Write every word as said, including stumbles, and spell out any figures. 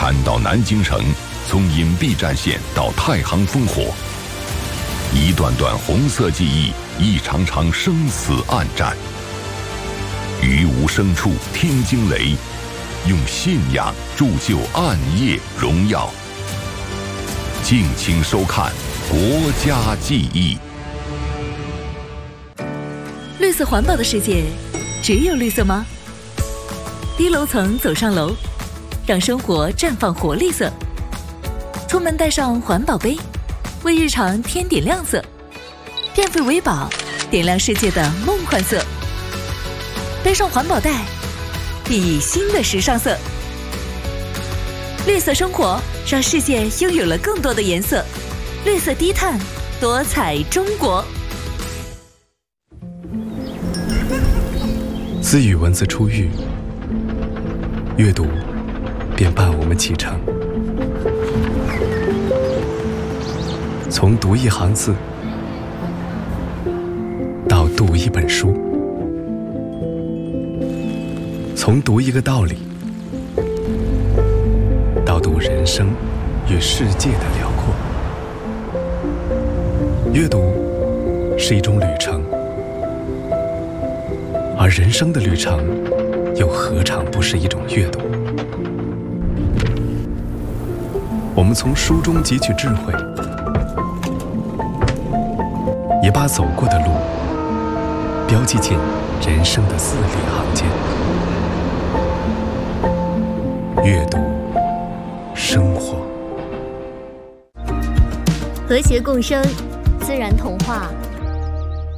赶到南京城，从隐蔽战线到太行烽火，一段段红色记忆，一场场生死暗战。于无声处听惊雷，用信仰铸就暗夜荣耀。敬请收看《国家记忆》。 绿色环保的世界，只有绿色吗？低楼层走上楼，让生活绽放活力色。出门带上环保杯，为日常添点亮色。电费为宝，点亮世界的梦幻色。背上环保袋，熠熠新的时尚色。绿色生活，让世界拥有了更多的颜色。绿色低碳，多彩中国。 自与文字初遇，阅读便伴我们启程。从读一行字，到读一本书，从读一个道理，到读人生与世界的辽阔。阅读是一种旅程，而人生的旅程又何尝不是一种阅读？我们从书中汲取智慧，也把走过的路标记进人生的字里行间。阅读生活， 和谐共生，自然童话。